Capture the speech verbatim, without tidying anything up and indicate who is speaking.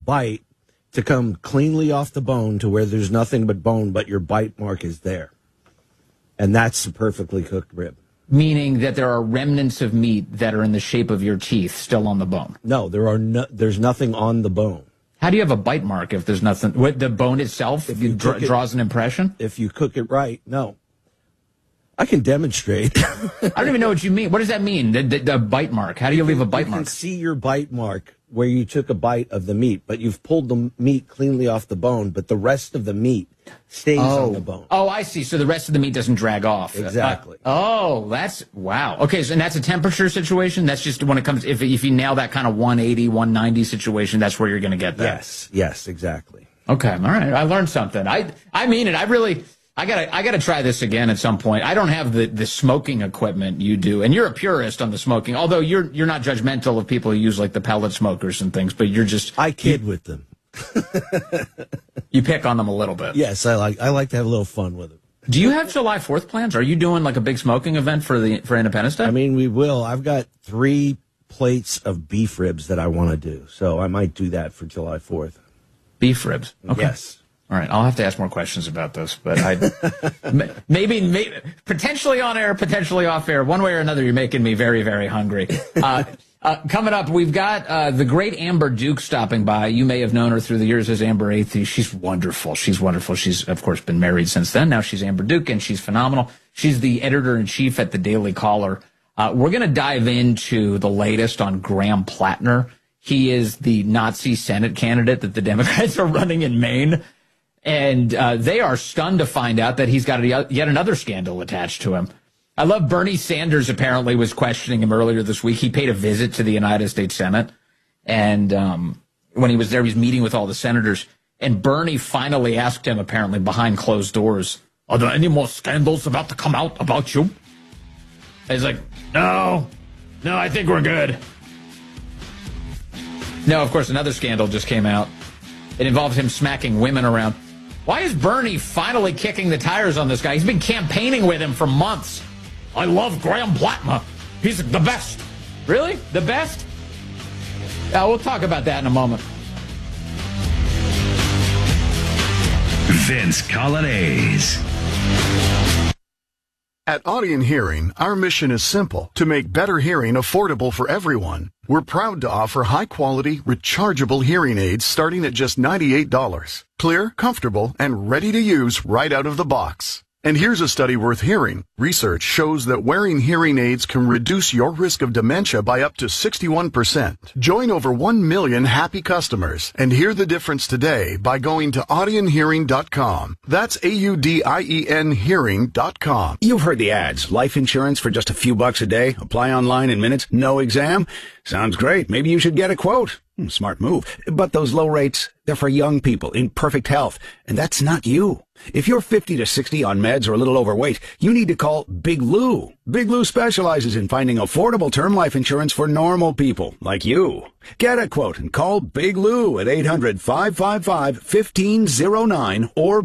Speaker 1: bite to come cleanly off the bone to where there's nothing but bone, but your bite mark is there. And that's a perfectly cooked rib.
Speaker 2: Meaning that there are remnants of meat that are in the shape of your teeth still on the bone.
Speaker 1: No, there are no, there's nothing on the bone.
Speaker 2: How do you have a bite mark if there's nothing? What, the bone itself
Speaker 1: if you
Speaker 2: dr-
Speaker 1: it,
Speaker 2: draws an impression?
Speaker 1: If you cook it right, no. I can demonstrate.
Speaker 2: I don't even know what you mean. What does that mean, the, the, the bite mark? How do you leave a bite
Speaker 1: you
Speaker 2: mark?
Speaker 1: You can see your bite mark where you took a bite of the meat, but you've pulled the meat cleanly off the bone, but the rest of the meat stays
Speaker 2: oh.
Speaker 1: on the bone.
Speaker 2: Oh, I see. So the rest of the meat doesn't drag off.
Speaker 1: Exactly.
Speaker 2: Uh, oh, that's, wow. Okay, so and that's a temperature situation? That's just when it comes, if, if you nail that kind of one eighty, one ninety situation, that's where you're going to get that?
Speaker 1: Yes, yes, exactly.
Speaker 2: Okay, all right. I learned something. I I mean it. I really... I gotta, I gotta try this again at some point. I don't have the, the smoking equipment you do, and you're a purist on the smoking. Although you're, you're not judgmental of people who use like the pellet smokers and things, but you're just.
Speaker 1: I kid
Speaker 2: you,
Speaker 1: with them.
Speaker 2: You pick on them a little bit.
Speaker 1: Yes, I like, I like to have a little fun with them.
Speaker 2: Do you have July fourth plans? Are you doing like a big smoking event for the for Independence Day?
Speaker 1: I mean, we will. I've got three plates of beef ribs that I want to do, so I might do that for July fourth.
Speaker 2: Beef ribs. Okay.
Speaker 1: Yes.
Speaker 2: All right, I'll have to ask more questions about this, but I maybe, maybe potentially on air, potentially off air. One way or another, you're making me very, very hungry. Uh, uh, coming up, we've got uh, the great Amber Duke stopping by. You may have known her through the years as Amber Athey. She's wonderful. She's wonderful. She's, of course, been married since then. Now she's Amber Duke, and she's phenomenal. She's the editor-in-chief at the Daily Caller. Uh, we're going to dive into the latest on Graham Plattner. He is the Nazi Senate candidate that the Democrats are running in Maine. And uh, they are stunned to find out that he's got a, yet another scandal attached to him. I love Bernie Sanders apparently was questioning him earlier this week. He paid a visit to the United States Senate. And um, when he was there, he was meeting with all the senators. And Bernie finally asked him, apparently behind closed doors, are there any more scandals about to come out about you? And he's like, no, no, I think we're good. No, of course, another scandal just came out. It involves him smacking women around. Why is Bernie finally kicking the tires on this guy? He's been campaigning with him for months. I love Graham Plattner. He's the best. Really? The best? Yeah, we'll talk about that in a moment.
Speaker 3: Vince Coglianese.
Speaker 4: At Audion Hearing, our mission is simple: to make better hearing affordable for everyone. We're proud to offer high-quality, rechargeable hearing aids starting at just ninety-eight dollars. Clear, comfortable, and ready to use right out of the box. And here's a study worth hearing. Research shows that wearing hearing aids can reduce your risk of dementia by up to sixty-one percent. Join over one million happy customers and hear the difference today by going to audion hearing dot com. That's A U D I E N hearing dot com.
Speaker 5: You've heard the ads. Life insurance for just a few bucks a day. Apply online in minutes. No exam. Sounds great. Maybe you should get a quote. Smart move. But those low rates, they're for young people in perfect health. And that's not you. If you're fifty to sixty on meds or a little overweight, you need to call Big Lou. Big Lou specializes in finding affordable term life insurance for normal people like you. Get a quote and call Big Lou at eight hundred, five five five, one five zero nine or